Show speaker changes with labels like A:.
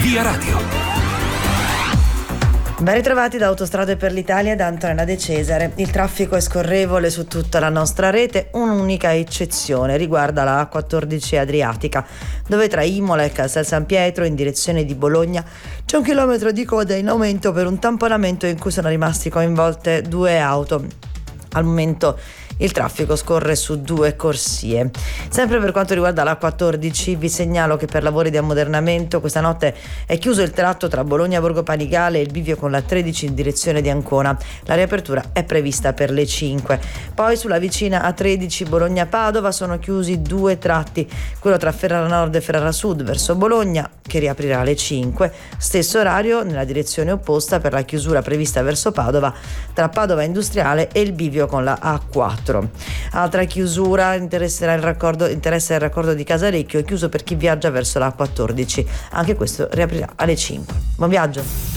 A: Via Radio.
B: Ben ritrovati da Autostrade per l'Italia da Antonella De Cesare. Il traffico è scorrevole su tutta la nostra rete, un'unica eccezione riguarda la A14 Adriatica, dove tra Imola e Castel San Pietro in direzione di Bologna c'è 1 chilometro di coda in aumento per un tamponamento in cui sono rimasti coinvolte 2 auto. Al momento il traffico scorre su 2 corsie. Sempre per quanto riguarda l'A14 vi segnalo che per lavori di ammodernamento questa notte è chiuso il tratto tra Bologna Borgo Panigale e il bivio con la 13 in direzione di Ancona. La riapertura è prevista per le 5. Poi sulla vicina A13 Bologna Padova sono chiusi 2 tratti, quello tra Ferrara Nord e Ferrara Sud verso Bologna che riaprirà alle 5. Stesso orario nella direzione opposta per la chiusura prevista verso Padova tra Padova Industriale e il bivio con la A4. Altra chiusura interessa il raccordo di Casalecchio, è chiuso per chi viaggia verso la A14. Anche questo riaprirà alle 5. Buon viaggio!